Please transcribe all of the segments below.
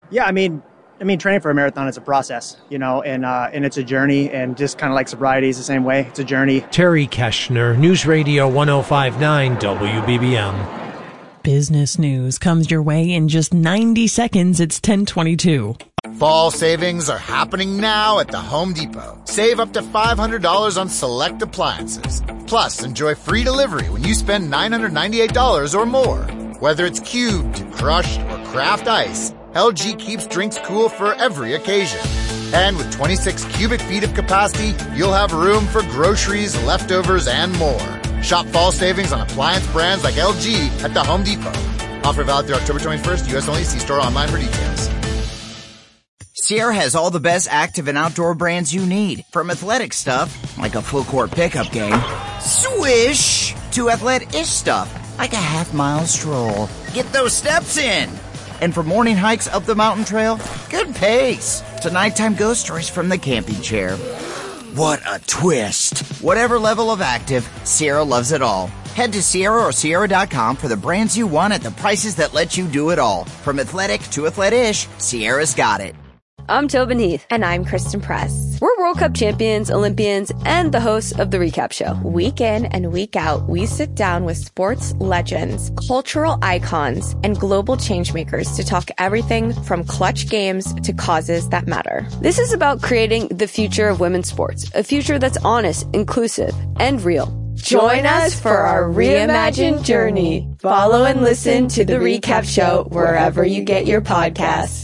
Yeah, training for a marathon is a process, and it's a journey, and just kind of like sobriety is the same way. It's a journey. Terry Keschner, News Radio 105.9 WBBM. Business news comes your way in just 90 seconds. It's 10:22. Fall savings are happening now at the Home Depot. Save up to $500 on select appliances. Plus, enjoy free delivery when you spend $998 or more. Whether it's cubed, crushed, or craft ice, LG keeps drinks cool for every occasion. And with 26 cubic feet of capacity, you'll have room for groceries, leftovers, and more. Shop fall savings on appliance brands like LG at the Home Depot. Offer valid through October 21st. U.S. only. See store online for details. Sierra has all the best active and outdoor brands you need. From athletic stuff, like a full-court pickup game, swish, to athletic-ish stuff, like a half-mile stroll. Get those steps in. And for morning hikes up the mountain trail, good pace. To nighttime ghost stories from the camping chair. What a twist. Whatever level of active, Sierra loves it all. Head to Sierra or Sierra.com for the brands you want at the prices that let you do it all. From athletic to athletic-ish, Sierra's got it. I'm Tobin Heath. And I'm Kristen Press. We're World Cup champions, Olympians, and the hosts of The Recap Show. Week in and week out, we sit down with sports legends, cultural icons, and global changemakers to talk everything from clutch games to causes that matter. This is about creating the future of women's sports, a future that's honest, inclusive, and real. Join us for our reimagined journey. Follow and listen to The Recap Show wherever you get your podcasts.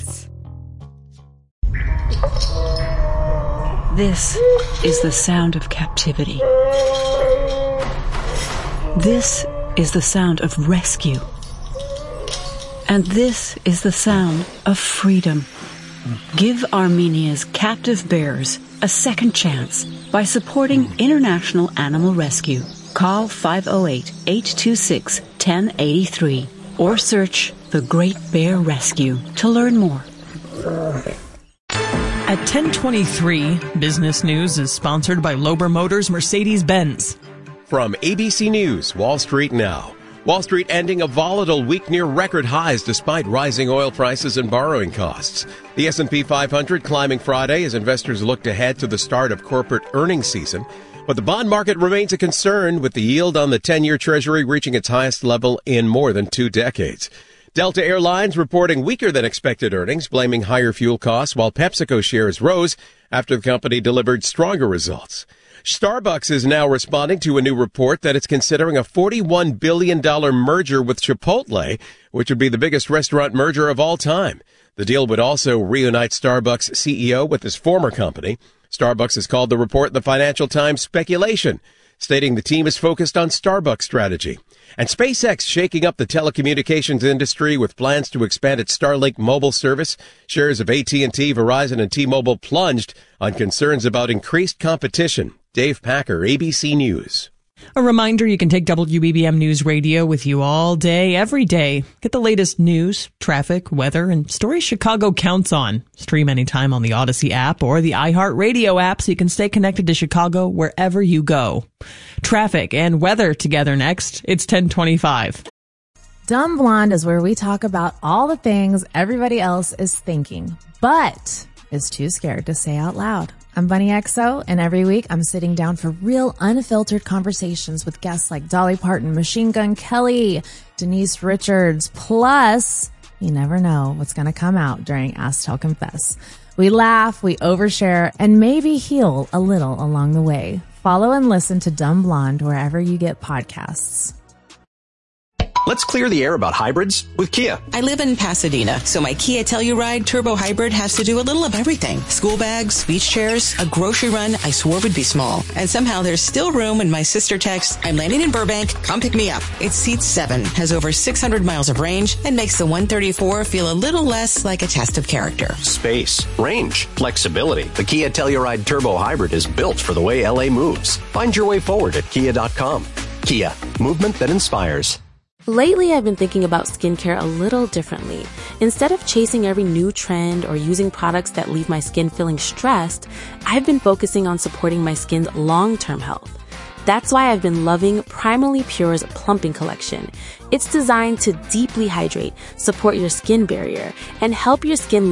This is the sound of captivity. This is the sound of rescue. And this is the sound of freedom. Give Armenia's captive bears a second chance by supporting International Animal Rescue. Call 508-826-1083 or search The Great Bear Rescue to learn more. At 10:23, Business News is sponsored by Lober Motors Mercedes-Benz. From ABC News, Wall Street Now. Wall Street ending a volatile week near record highs despite rising oil prices and borrowing costs. The S&P 500 climbing Friday as investors looked ahead to the start of corporate earnings season. But the bond market remains a concern, with the yield on the 10-year Treasury reaching its highest level in more than 2 decades. Delta Airlines reporting weaker than expected earnings, blaming higher fuel costs, while PepsiCo shares rose after the company delivered stronger results. Starbucks is now responding to a new report that it's considering a $41 billion merger with Chipotle, which would be the biggest restaurant merger of all time. The deal would also reunite Starbucks CEO with his former company. Starbucks has called the report the Financial Times speculation, stating the team is focused on Starbucks strategy. And SpaceX shaking up the telecommunications industry with plans to expand its Starlink mobile service. Shares of AT&T, Verizon, and T-Mobile plunged on concerns about increased competition. Dave Packer, ABC News. A reminder, you can take WBBM News Radio with you all day, every day. Get the latest news, traffic, weather, and stories Chicago counts on. Stream anytime on the Odyssey app or the iHeartRadio app so you can stay connected to Chicago wherever you go. Traffic and weather together next. It's 10:25. Dumb Blonde is where we talk about all the things everybody else is thinking, but is too scared to say out loud. I'm Bunny XO, and every week I'm sitting down for real unfiltered conversations with guests like Dolly Parton, Machine Gun Kelly, Denise Richards, plus you never know what's going to come out during Ask Tell Confess. We laugh, we overshare, and maybe heal a little along the way. Follow and listen to Dumb Blonde wherever you get podcasts. Let's clear the air about hybrids with Kia. I live in Pasadena, so my Kia Telluride Turbo Hybrid has to do a little of everything. School bags, beach chairs, a grocery run I swore would be small. And somehow there's still room when my sister texts, I'm landing in Burbank, come pick me up. It seats 7, has over 600 miles of range, and makes the 134 feel a little less like a test of character. Space, range, flexibility. The Kia Telluride Turbo Hybrid is built for the way LA moves. Find your way forward at Kia.com. Kia, movement that inspires. Lately, I've been thinking about skincare a little differently. Instead of chasing every new trend or using products that leave my skin feeling stressed, I've been focusing on supporting my skin's long-term health. That's why I've been loving Primally Pure's Plumping Collection. It's designed to deeply hydrate, support your skin barrier, and help your skin